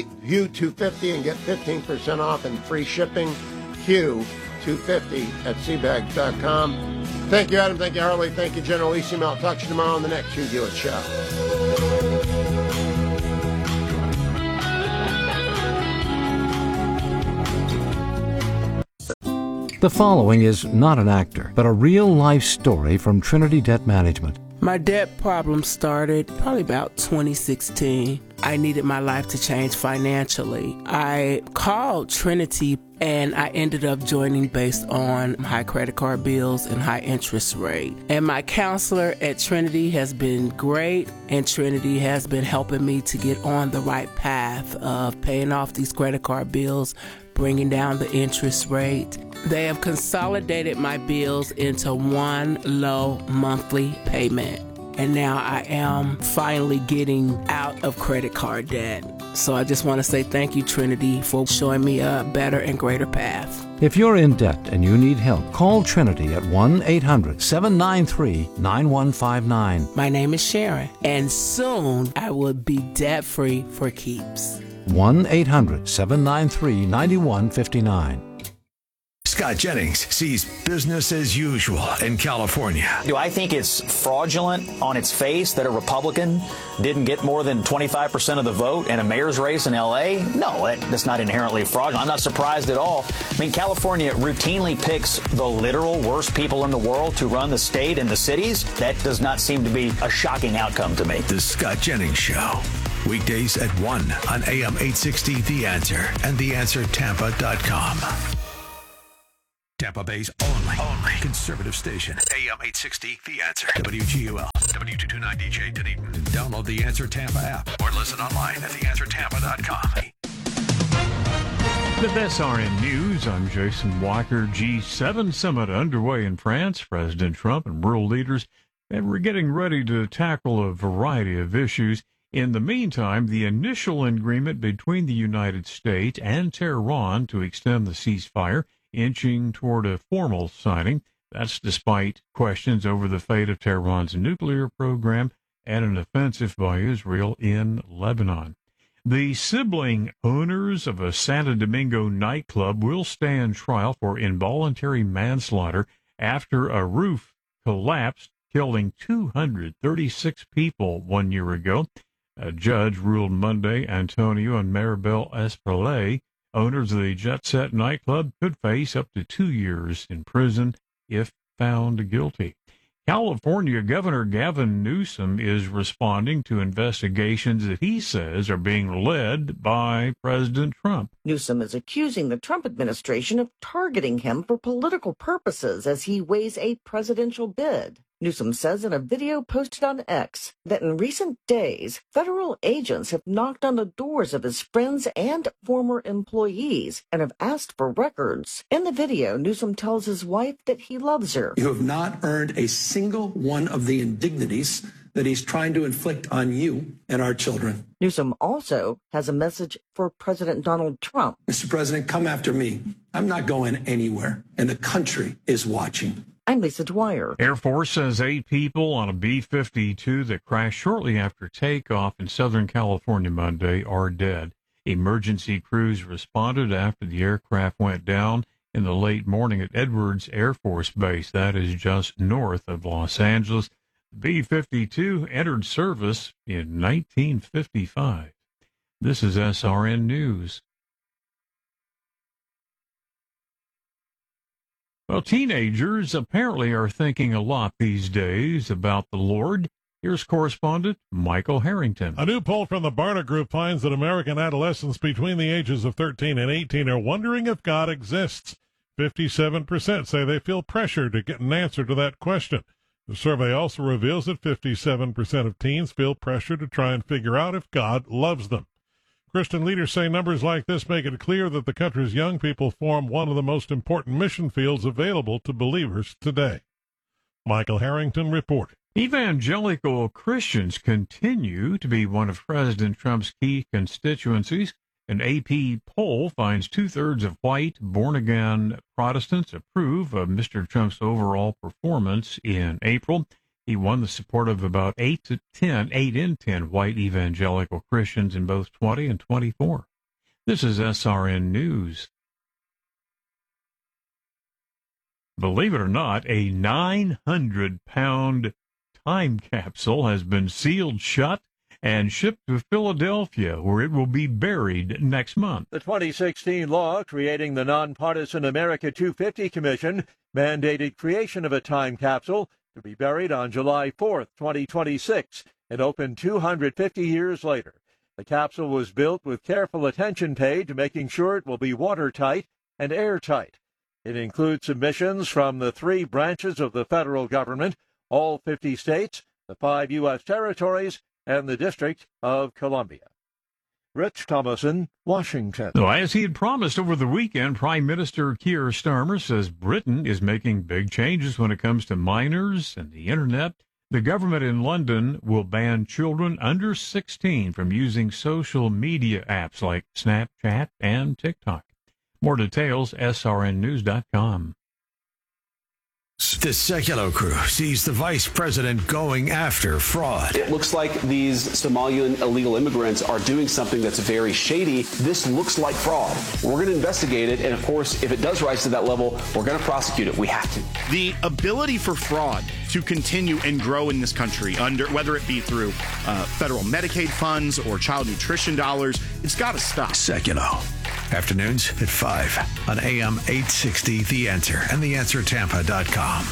Speaker 2: two fifty, and get fifteen percent off and free shipping. Hugh two fifty at seabags dot com. Thank you, Adam. Thank you, Harley. Thank you, General Issimo. I'll talk to you tomorrow on the next Hugh Hewitt Show.
Speaker 6: The following is not an actor, but a real-life story from Trinity Debt Management.
Speaker 26: My debt problem started probably about twenty sixteen. I needed my life to change financially. I called Trinity and I ended up joining based on high credit card bills and high interest rate. And my counselor at Trinity has been great, and Trinity has been helping me to get on the right path of paying off these credit card bills, bringing down the interest rate. They have consolidated my bills into one low monthly payment. And now I am finally getting out of credit card debt. So I just want to say thank you, Trinity, for showing me a better and greater path.
Speaker 6: If you're in debt and you need help, call Trinity at one eight hundred seven nine three nine one five nine.
Speaker 26: My name is Sharon, and soon I will be debt-free for keeps.
Speaker 6: one eight hundred seven nine three nine one five nine.
Speaker 10: Scott Jennings sees business as usual in California.
Speaker 8: Do I think it's fraudulent on its face that a Republican didn't get more than twenty-five percent of the vote in a mayor's race in L A? No, that's not inherently fraudulent. I'm not surprised at all. I mean, California routinely picks the literal worst people in the world to run the state and the cities. That does not seem to be a shocking outcome to me.
Speaker 10: The Scott Jennings Show. Weekdays at one on A M eight sixty The Answer and the answer tampa dot com. Tampa Bay's only, only conservative station. A M eight sixty The Answer. W G U L. W two twenty-nine D J Dunedin. Download the Answer Tampa app or listen online at the answer tampa dot com.
Speaker 9: With S R N News, I'm Jason Walker. G seven summit underway in France. President Trump and world leaders and we're getting ready to tackle a variety of issues. In the meantime, the initial agreement between the United States and Tehran to extend the ceasefire inching toward a formal signing. That's despite questions over the fate of Tehran's nuclear program and an offensive by Israel in Lebanon. The sibling owners of a Santo Domingo nightclub will stand trial for involuntary manslaughter after a roof collapsed, killing two hundred thirty-six people one year ago. A judge ruled Monday Antonio and Maribel Esprelay, owners of the Jet Set nightclub, could face up to two years in prison if found guilty. California Governor Gavin Newsom is responding to investigations that he says are being led by President Trump.
Speaker 12: Newsom is accusing the Trump administration of targeting him for political purposes as he weighs a presidential bid. Newsom says in a video posted on X that in recent days, federal agents have knocked on the doors of his friends and former employees and have asked for records. In the video, Newsom tells his wife that he loves her.
Speaker 13: You have not earned a single one of the indignities that he's trying to inflict on you and our children.
Speaker 12: Newsom also has a message for President Donald Trump.
Speaker 13: Mister President, come after me. I'm not going anywhere, and the country is watching.
Speaker 12: I'm Lisa Dwyer.
Speaker 9: Air Force says eight people on a B fifty-two that crashed shortly after takeoff in Southern California Monday are dead. Emergency crews responded after the aircraft went down in the late morning at Edwards Air Force Base. That is just north of Los Angeles. The B fifty-two entered service in nineteen fifty-five. This is S R N News. Well, teenagers apparently are thinking a lot these days about the Lord. Here's correspondent Michael Harrington.
Speaker 14: A new poll from the Barna Group finds that American adolescents between the ages of thirteen and eighteen are wondering if God exists. fifty-seven percent say they feel pressure to get an answer to that question. The survey also reveals that fifty-seven percent of teens feel pressure to try and figure out if God loves them. Christian leaders say numbers like this make it clear that the country's young people form one of the most important mission fields available to believers today. Michael Harrington reporting.
Speaker 9: Evangelical Christians continue to be one of President Trump's key constituencies. An A P poll finds two-thirds of white, born-again Protestants approve of Mister Trump's overall performance in April. He won the support of about eight to ten, eight in ten white evangelical Christians in both twenty and twenty-four. This is S R N News. Believe it or not, a nine hundred pound time capsule has been sealed shut and shipped to Philadelphia, where it will be buried next month.
Speaker 15: The twenty sixteen law creating the nonpartisan America two fifty Commission mandated creation of a time capsule to be buried on July fourth, twenty twenty-six, and opened two hundred fifty years later. The capsule was built with careful attention paid to making sure it will be watertight and airtight. It includes submissions from the three branches of the federal government, all fifty states, the five U S territories, and the District of Columbia. Rich Thomason, Washington.
Speaker 9: So, as he had promised over the weekend, Prime Minister Keir Starmer says Britain is making big changes when it comes to minors and the Internet. The government in London will ban children under sixteen from using social media apps like Snapchat and TikTok. More details, S R N news dot com.
Speaker 10: The Secular Crew sees the vice president going after fraud.
Speaker 16: It looks like these Somalian illegal immigrants are doing something that's very shady. This looks like fraud. We're going to investigate it. And of course, if it does rise to that level, we're going to prosecute it. We have to.
Speaker 17: The ability for fraud to continue and grow in this country, under whether it be through uh, federal Medicaid funds or child nutrition dollars, it's got to stop.
Speaker 10: Secular. Afternoons at five on A M eight sixty The Answer and the answer tampa dot com.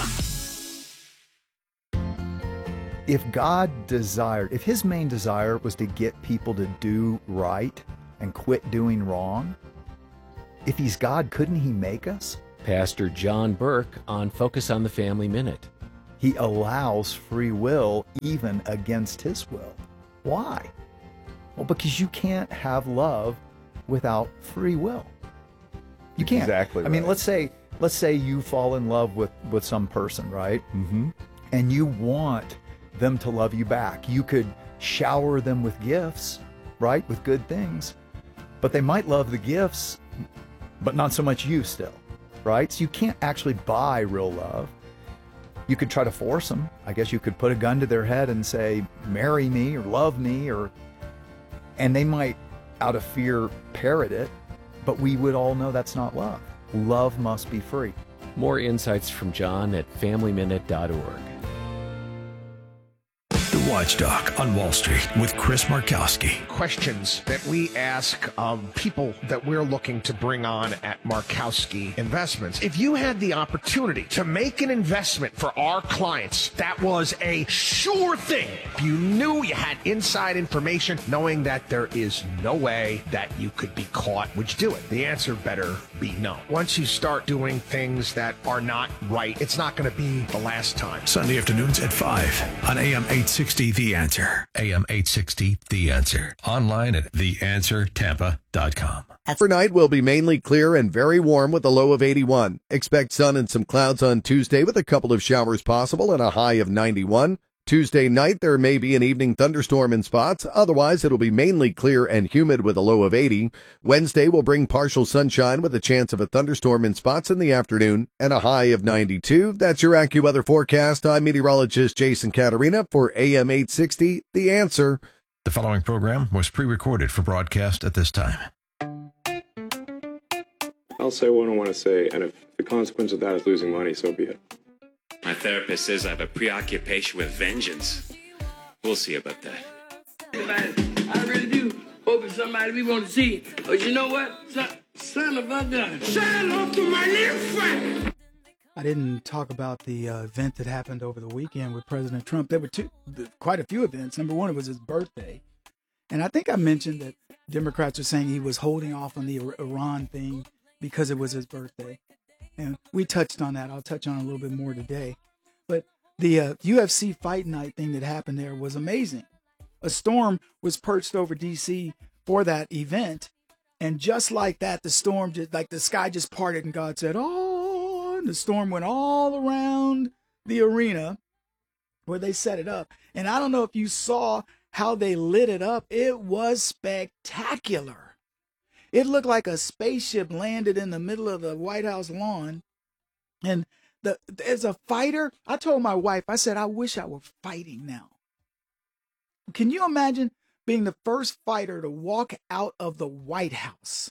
Speaker 18: If God desired, if his main desire was to get people to do right and quit doing wrong, if he's God, couldn't he make us?
Speaker 23: Pastor John Burke on Focus on the Family Minute.
Speaker 18: He allows free will even against his will. Why? Well, because you can't have love without free will. You can't.
Speaker 19: Exactly.
Speaker 18: I mean,
Speaker 19: right.
Speaker 18: let's say let's say you fall in love with with some person, right?
Speaker 19: Mm-hmm.
Speaker 18: And you want them to love you back. You could shower them with gifts, right? With good things. But they might love the gifts, but not so much you still, right? So you can't actually buy real love. You could try to force them. I guess you could put a gun to their head and say, marry me or love me, or, and they might, out of fear, parrot it, but we would all know that's not love. Love must be free.
Speaker 23: More insights from John at family minute dot org.
Speaker 10: The Watchdog on Wall Street with Chris Markowski.
Speaker 20: Questions that we ask of people that we're looking to bring on at Markowski Investments. If you had the opportunity to make an investment for our clients that was a sure thing, if you knew you had inside information, knowing that there is no way that you could be caught, would you do it? The answer better be no. Once you start doing things that are not right, it's not going to be the last time.
Speaker 10: Sunday afternoons at five on A M eight sixty The Answer. A M eight sixty The Answer. Online at the answer tampa dot com.
Speaker 21: Overnight will be mainly clear and very warm with a low of eighty-one. Expect sun and some clouds on Tuesday with a couple of showers possible and a high of ninety-one. Tuesday night, there may be an evening thunderstorm in spots. Otherwise, it'll be mainly clear and humid with a low of eighty. Wednesday will bring partial sunshine with a chance of a thunderstorm in spots in the afternoon and a high of ninety-two. That's your AccuWeather forecast. I'm meteorologist Jason Caterina for A M eight sixty, The Answer.
Speaker 10: The following program was pre-recorded for broadcast at this time.
Speaker 22: I'll say what I want to say, and if the consequence of that is losing money, so be it.
Speaker 28: My therapist says I have a preoccupation with vengeance. We'll see about that.
Speaker 29: I really do hope it's somebody we want to see. But you know what? Son, son of a gun. Shout out to my little friend.
Speaker 30: I didn't talk about the uh, event that happened over the weekend with President Trump. There were two, quite a few events. Number one, it was his birthday. And I think I mentioned that Democrats are saying he was holding off on the Iran thing because it was his birthday. And we touched on that. I'll touch on it a little bit more today. But the uh, U F C Fight Night thing that happened there was amazing. A storm was perched over D C for that event. And just like that, the storm, just like the sky just parted and God said, oh, and the storm went all around the arena where they set it up. And I don't know if you saw how they lit it up. It was spectacular. It looked like a spaceship landed in the middle of the White House lawn. And the as a fighter, I told my wife, I said, I wish I were fighting now. Can you imagine being the first fighter to walk out of the White House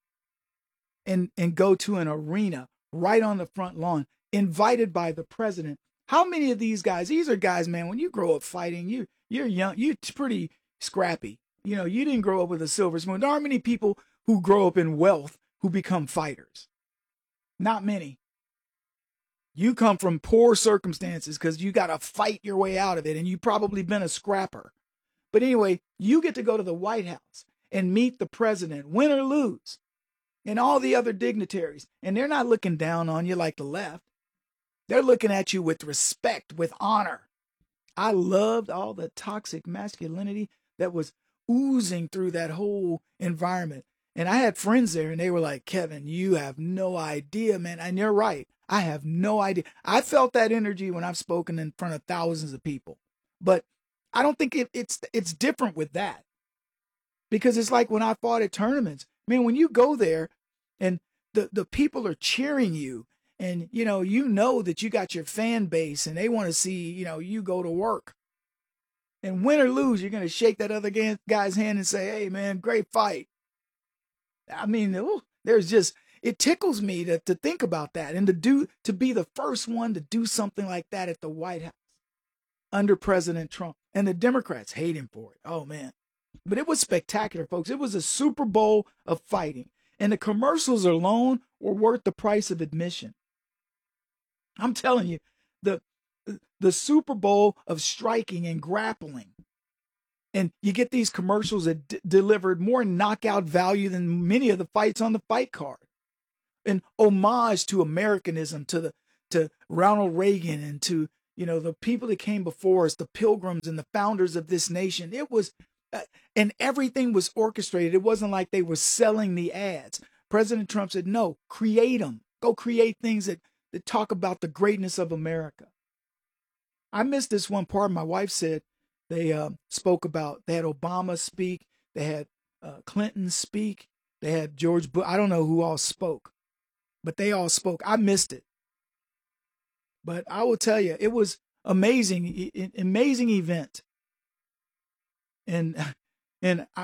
Speaker 30: and, and go to an arena right on the front lawn, invited by the president? How many of these guys, these are guys, man, when you grow up fighting, you, you're young, you're pretty scrappy. You know, you didn't grow up with a silver spoon. There aren't many people who grow up in wealth who become fighters. Not many. You come from poor circumstances because you got to fight your way out of it, and you've probably been a scrapper. But anyway, you get to go to the White House and meet the president, win or lose, and all the other dignitaries. And they're not looking down on you like the left. They're looking at you with respect, with honor. I loved all the toxic masculinity that was oozing through that whole environment. And I had friends there, and they were like, Kevin, you have no idea, man. And you're right. I have no idea. I felt that energy when I've spoken in front of thousands of people, but I don't think it, it's it's different with that, because it's like when I fought at tournaments. Man, when you go there and the, the people are cheering you, and you know you know that you got your fan base and they want to see you know you go to work. And win or lose, you're going to shake that other guy's hand and say, "Hey, man, great fight." I mean, ooh, there's just, it tickles me to, to think about that and to do, to be the first one to do something like that at the White House under President Trump. And the Democrats hate him for it. Oh, man. But it was spectacular, folks. It was a Super Bowl of fighting. And the commercials alone were worth the price of admission. I'm telling you, the the Super Bowl of striking and grappling. And you get these commercials that d- delivered more knockout value than many of the fights on the fight card. An homage to Americanism, to the to Ronald Reagan, and to you know the people that came before us, the Pilgrims and the founders of this nation. It was, uh, and everything was orchestrated. It wasn't like they were selling the ads. President Trump said, "No, create them. Go create things that that talk about the greatness of America." I missed this one part. My wife said they uh, spoke about, they had Obama speak, they had uh, Clinton speak, they had George Bush. I don't know who all spoke, but they all spoke. I missed it. But I will tell you, it was amazing, amazing event. And and I,